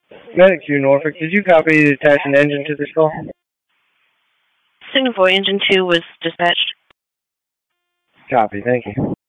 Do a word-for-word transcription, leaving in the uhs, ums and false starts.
Medic two Norfolk, did you copy to attach an engine to this call? Signal Boy Engine two was dispatched. Copy, thank you.